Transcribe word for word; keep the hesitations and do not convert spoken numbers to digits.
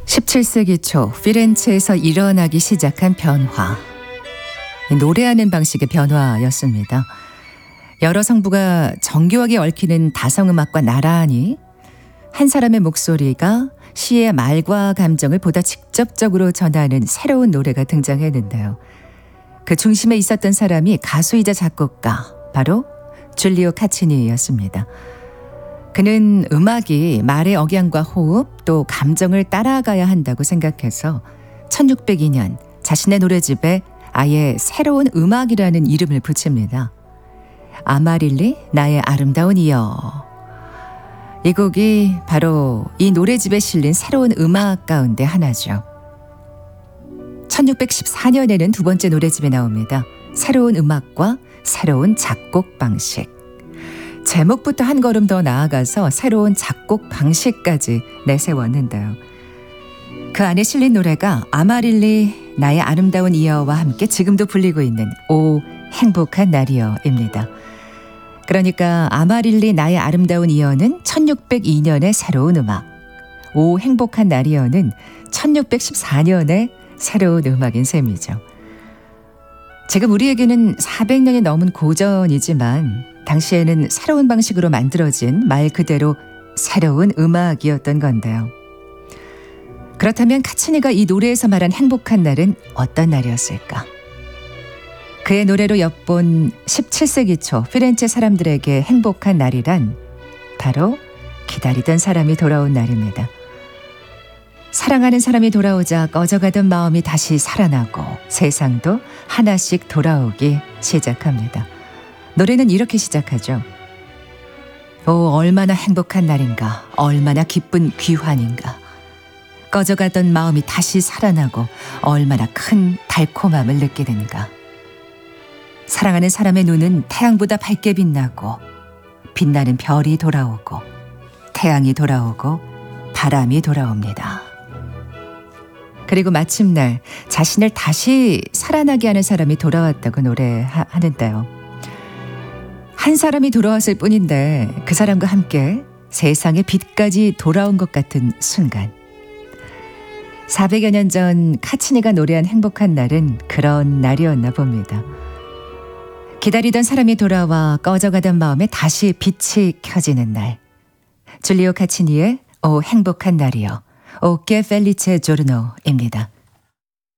십칠 세기 초 피렌체에서 일어나기 시작한 변화. 노래하는 방식의 변화였습니다. 여러 성부가 정교하게 얽히는 다성음악과 나란히 한 사람의 목소리가 시의 말과 감정을 보다 직접적으로 전하는 새로운 노래가 등장했는데요. 그 중심에 있었던 사람이 가수이자 작곡가, 바로 줄리오 카치니였습니다. 그는 음악이 말의 억양과 호흡 또 감정을 따라가야 한다고 생각해서 천육백이 년 자신의 노래집에 아예 새로운 음악이라는 이름을 붙입니다. 아마릴리 나의 아름다운 이여. 이 곡이 바로 이 노래집에 실린 새로운 음악 가운데 하나죠. 천육백십사 년에는 두 번째 노래집에 나옵니다. 새로운 음악과 새로운 작곡 방식. 제목부터 한 걸음 더 나아가서 새로운 작곡 방식까지 내세웠는데요. 그 안에 실린 노래가 아마릴리 나의 아름다운 이여와 함께 지금도 불리고 있는 오 행복한 날이여입니다. 그러니까 아마릴리 나의 아름다운 이여는 천육백이 년의 새로운 음악, 오 행복한 날이여는 천육백십사 년의 새로운 음악인 셈이죠. 지금 우리에게는 사백 년이 넘은 고전이지만 당시에는 새로운 방식으로 만들어진 말 그대로 새로운 음악이었던 건데요. 그렇다면 카치니가 이 노래에서 말한 행복한 날은 어떤 날이었을까? 그의 노래로 엿본 십칠 세기 초 피렌체 사람들에게 행복한 날이란 바로 기다리던 사람이 돌아온 날입니다. 사랑하는 사람이 돌아오자 꺼져가던 마음이 다시 살아나고 세상도 하나씩 돌아오기 시작합니다. 노래는 이렇게 시작하죠. 오, 얼마나 행복한 날인가, 얼마나 기쁜 귀환인가. 꺼져가던 마음이 다시 살아나고 얼마나 큰 달콤함을 느끼는가. 사랑하는 사람의 눈은 태양보다 밝게 빛나고 빛나는 별이 돌아오고 태양이 돌아오고 바람이 돌아옵니다. 그리고 마침날 자신을 다시 살아나게 하는 사람이 돌아왔다고 노래하는데요. 한 사람이 돌아왔을 뿐인데 그 사람과 함께 세상의 빛까지 돌아온 것 같은 순간. 사백여 년 전 카치니가 노래한 행복한 날은 그런 날이었나 봅니다. 기다리던 사람이 돌아와 꺼져가던 마음에 다시 빛이 켜지는 날. 줄리오 카치니의 오 행복한 날이여, 오 께 펠리체 조르노입니다.